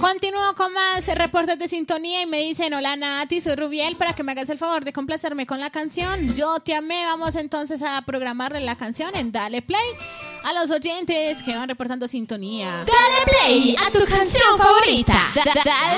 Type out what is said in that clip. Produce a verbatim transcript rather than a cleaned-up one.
Continúo con más reportes de sintonía y me dicen, hola Nati, soy Rubiel, para que me hagas el favor de complacerme con la canción Yo te amé. Vamos entonces a programarle la canción en Dale Play a los oyentes que van reportando sintonía. Dale Play a tu canción favorita. Da- da- dale